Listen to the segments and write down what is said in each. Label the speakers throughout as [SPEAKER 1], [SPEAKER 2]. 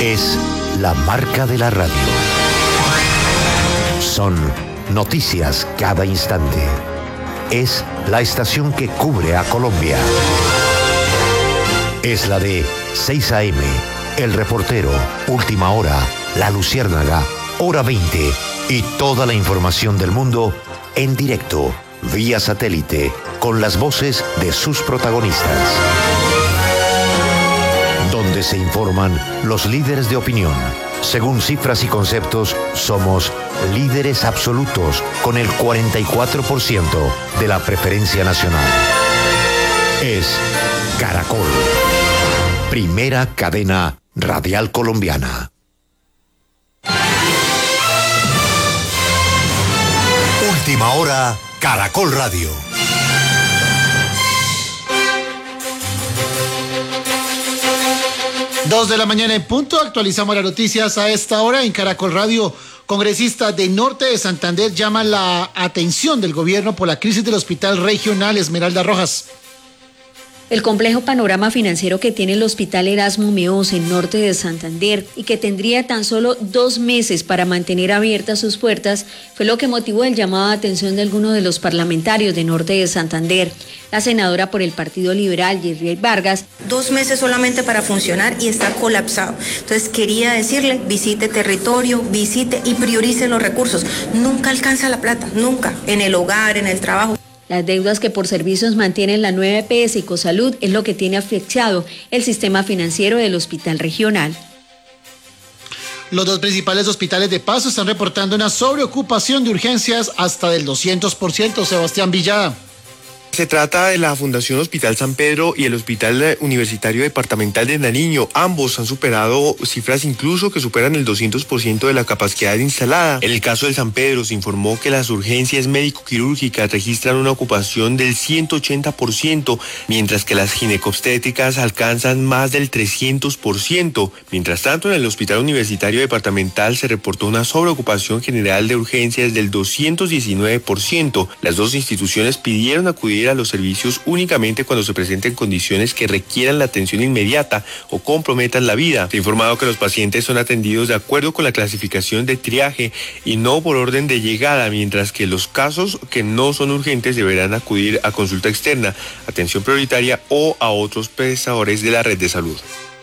[SPEAKER 1] Es la marca de la radio. Son noticias cada instante. Es la estación que cubre a Colombia. Es la de 6 AM, El Reportero, Última Hora, La Luciérnaga, Hora 20 y toda la información del mundo en directo, vía satélite, con las voces de sus protagonistas. Donde se informan los líderes de opinión. Según cifras y conceptos, somos líderes absolutos con el 44% de la preferencia nacional. Es Caracol, primera cadena radial colombiana. Última Hora, Caracol Radio.
[SPEAKER 2] 2 de la mañana en punto, actualizamos las noticias a esta hora en Caracol Radio. Congresistas de Norte de Santander llaman la atención del gobierno por la crisis del Hospital Regional Esmeralda Rojas.
[SPEAKER 3] El complejo panorama financiero que tiene el Hospital Erasmo Meós en Norte de Santander y que tendría tan solo 2 meses para mantener abiertas sus puertas fue lo que motivó el llamado de atención de algunos de los parlamentarios de Norte de Santander. La senadora por el Partido Liberal, Yerry Vargas.
[SPEAKER 4] 2 meses solamente para funcionar y está colapsado. Entonces quería decirle, visite territorio, visite y priorice los recursos. Nunca alcanza la plata, nunca, en el hogar, en el trabajo.
[SPEAKER 3] Las deudas que por servicios mantienen la nueva EPS y Cosalud es lo que tiene asfixiado el sistema financiero del hospital regional.
[SPEAKER 2] Los 2 principales hospitales de Pasto están reportando una sobreocupación de urgencias hasta del 200%, Sebastián Villada.
[SPEAKER 5] Se trata de la Fundación Hospital San Pedro y el Hospital Universitario Departamental de Nariño. Ambos han superado cifras incluso que superan el 200% de la capacidad instalada. En el caso del San Pedro se informó que las urgencias médico-quirúrgicas registran una ocupación del 180%, mientras que las ginecobstétricas alcanzan más del 300%. Mientras tanto, en el Hospital Universitario Departamental se reportó una sobreocupación general de urgencias del 219%. Las dos instituciones pidieron acudir a los servicios únicamente cuando se presenten condiciones que requieran la atención inmediata o comprometan la vida. Se ha informado que los pacientes son atendidos de acuerdo con la clasificación de triaje y no por orden de llegada, mientras que los casos que no son urgentes deberán acudir a consulta externa, atención prioritaria o a otros prestadores de la red de salud.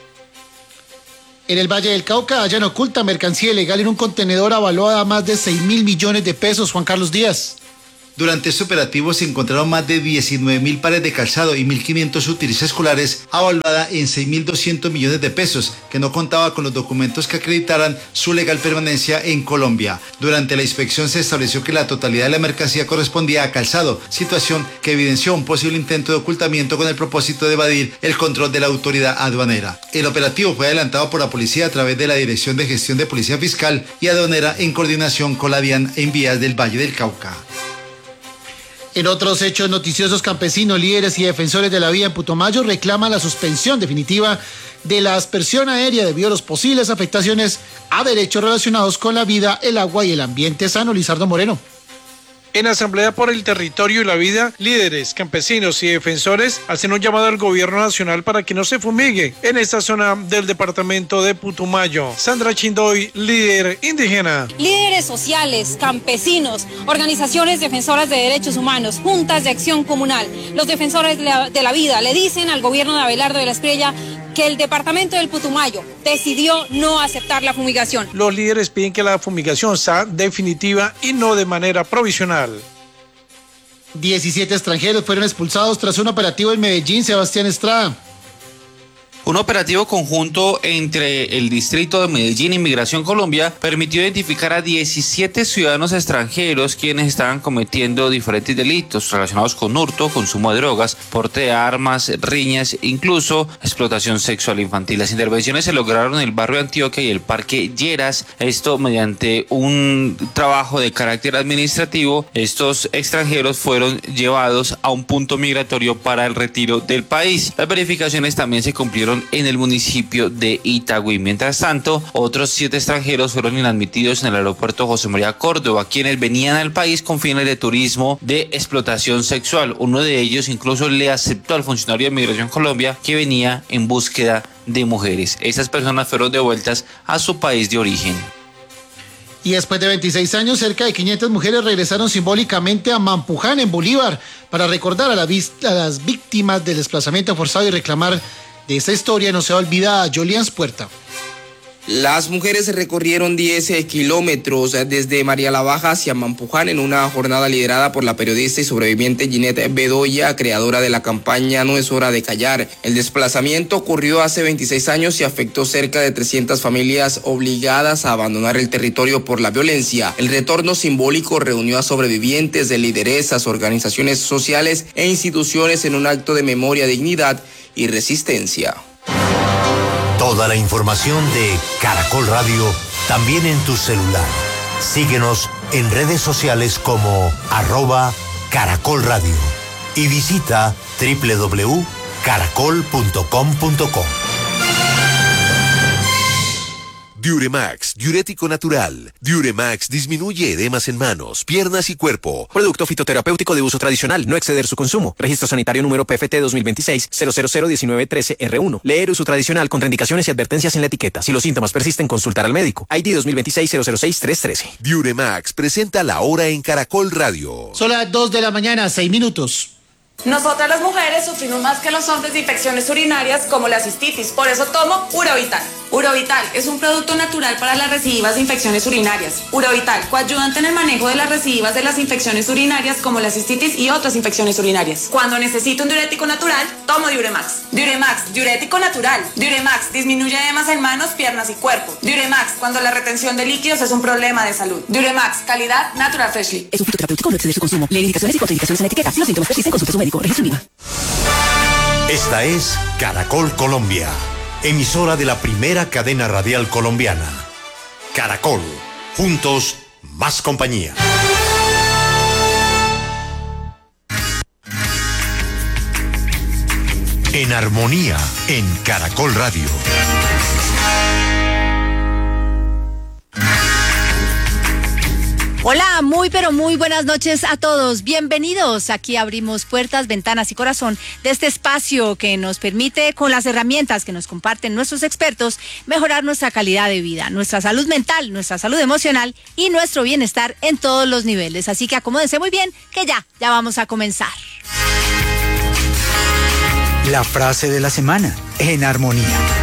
[SPEAKER 2] En el Valle del Cauca hallan oculta mercancía ilegal en un contenedor avaluada a más de 6.000 millones de pesos. Juan Carlos Díaz.
[SPEAKER 6] Durante este operativo se encontraron más de 19.000 pares de calzado y 1.500 útiles escolares, avaluada en 6.200 millones de pesos, que no contaba con los documentos que acreditaran su legal permanencia en Colombia. Durante la inspección se estableció que la totalidad de la mercancía correspondía a calzado, situación que evidenció un posible intento de ocultamiento con el propósito de evadir el control de la autoridad aduanera. El operativo fue adelantado por la policía a través de la Dirección de Gestión de Policía Fiscal y Aduanera en coordinación con la DIAN en vías del Valle del Cauca.
[SPEAKER 2] En otros hechos noticiosos, campesinos, líderes y defensores de la vida en Putumayo reclaman la suspensión definitiva de la aspersión aérea debido a las posibles afectaciones a derechos relacionados con la vida, el agua y el ambiente sano. Lizardo Moreno.
[SPEAKER 7] En Asamblea por el Territorio y la Vida, líderes, campesinos y defensores hacen un llamado al gobierno nacional para que no se fumigue en esta zona del departamento de Putumayo. Sandra Chindoy, líder indígena.
[SPEAKER 8] Líderes sociales, campesinos, organizaciones defensoras de derechos humanos, juntas de acción comunal, los defensores de la vida le dicen al gobierno de Abelardo de la Espriella que el departamento del Putumayo decidió no aceptar la fumigación.
[SPEAKER 7] Los líderes piden que la fumigación sea definitiva y no de manera provisional.
[SPEAKER 2] 17 extranjeros fueron expulsados tras un operativo en Medellín. Sebastián Estrada.
[SPEAKER 9] Un operativo conjunto entre el Distrito de Medellín y Migración Colombia permitió identificar a 17 ciudadanos extranjeros quienes estaban cometiendo diferentes delitos relacionados con hurto, consumo de drogas, porte de armas, riñas, incluso explotación sexual infantil. Las intervenciones se lograron en el barrio Antioquia y el Parque Lleras, esto mediante un trabajo de carácter administrativo. Estos extranjeros fueron llevados a un punto migratorio para el retiro del país. Las verificaciones también se cumplieron registraron en el municipio de Itagüí. Mientras tanto, otros 7 extranjeros fueron inadmitidos en el aeropuerto José María Córdoba, quienes venían al país con fines de turismo de explotación sexual. Uno de ellos incluso le aceptó al funcionario de Migración Colombia que venía en búsqueda de mujeres. Esas personas fueron devueltas a su país de origen.
[SPEAKER 2] Y después de 26 años, cerca de 500 mujeres regresaron simbólicamente a Mampuján, en Bolívar, para recordar a las víctimas del desplazamiento forzado y reclamar de esta historia no se olvida a Jolians Puerta.
[SPEAKER 10] Las mujeres recorrieron 10 kilómetros desde María la Baja hacia Mampuján en una jornada liderada por la periodista y sobreviviente Ginette Bedoya, creadora de la campaña No es hora de callar. El desplazamiento ocurrió hace 26 años y afectó cerca de 300 familias obligadas a abandonar el territorio por la violencia. El retorno simbólico reunió a sobrevivientes de lideresas, organizaciones sociales e instituciones en un acto de memoria, dignidad y resistencia.
[SPEAKER 1] Toda la información de Caracol Radio también en tu celular. Síguenos en redes sociales como @Caracol Radio y visita www.caracol.com.co.
[SPEAKER 11] Diuremax, diurético natural. Diuremax disminuye edemas en manos, piernas y cuerpo.
[SPEAKER 12] Producto fitoterapéutico de uso tradicional, no exceder su consumo. Registro sanitario número PFT 2026-0001913-R1. Leer uso tradicional, contraindicaciones y advertencias en la etiqueta. Si los síntomas persisten, consultar al médico. ID 2026-006-313.
[SPEAKER 11] Diuremax presenta La Hora en Caracol Radio.
[SPEAKER 2] Son las 2 de la mañana, 6 minutos.
[SPEAKER 13] Nosotras las mujeres sufrimos más que los hombres de infecciones urinarias como la cistitis, por eso tomo Urovital. Urovital es un producto natural para las recidivas de infecciones urinarias. Urovital, coayudante en el manejo de las recidivas de las infecciones urinarias como la cistitis y otras infecciones urinarias. Cuando necesito un diurético natural, tomo Diuremax. Diuremax, diurético natural. Diuremax disminuye edemas en manos, piernas y cuerpo. Diuremax, cuando la retención de líquidos es un problema de salud. Diuremax, calidad Natural Freshly.
[SPEAKER 14] Es un fitoterapéutico, no exceder su consumo. Lee indicaciones y contraindicaciones en la etiqueta. Si los síntomas persisten, consulte a su médico. Registro IVA.
[SPEAKER 1] Esta es Caracol Colombia, emisora de la primera cadena radial colombiana. Caracol, juntos, más compañía. En armonía, en Caracol Radio.
[SPEAKER 15] Hola, muy pero muy buenas noches a todos. Bienvenidos. Aquí abrimos puertas, ventanas y corazón de este espacio que nos permite, con las herramientas que nos comparten nuestros expertos, mejorar nuestra calidad de vida, nuestra salud mental, nuestra salud emocional y nuestro bienestar en todos los niveles. Así que acomódense muy bien, que ya vamos a comenzar.
[SPEAKER 16] La frase de la semana, en armonía.